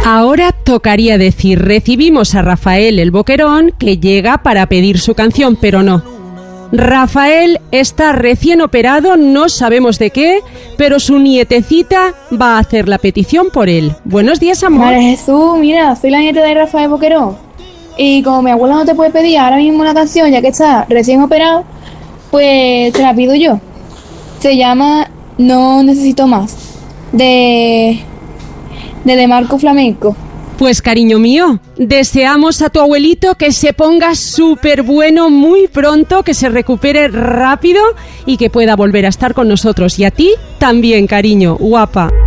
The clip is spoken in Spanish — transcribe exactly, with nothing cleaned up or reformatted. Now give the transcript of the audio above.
Ahora tocaría decir, recibimos a Rafael el Boquerón, que llega para pedir su canción, pero no. Rafael está recién operado, no sabemos de qué, pero su nietecita va a hacer la petición por él. Buenos días, amor. María Jesús, mira, soy la nieta de Rafael Boquerón. Y como mi abuela no te puede pedir ahora mismo la canción, ya que está recién operado, pues te la pido yo. Se llama No Necesito Más, de, de De Marco Flamenco. Pues cariño mío, deseamos a tu abuelito que se ponga súper bueno muy pronto, que se recupere rápido y que pueda volver a estar con nosotros. Y a ti también, cariño, guapa.